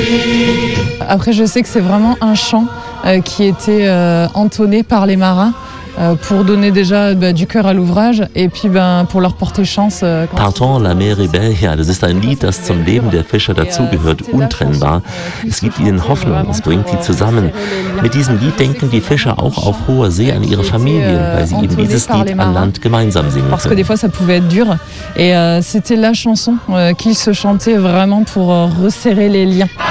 Après, je sais que c'est vraiment un chant qui était entonné par les marins pour donner déjà du cœur à l'ouvrage et puis pour leur porter chance. Partant la Mer Rebellia, das ist ein Lied, das zum Leben der Fischer dazugehört, untrennbar. Es gibt ihnen Hoffnung, es bringt sie zusammen. Mit diesem Lied denken die Fischer auch auf hoher See an ihre Familien, weil sie eben dieses Lied an Land gemeinsam singen Parce que des können. fois ça pouvait être dur et c'était la chanson qu'ils se chantaient vraiment pour resserrer les liens.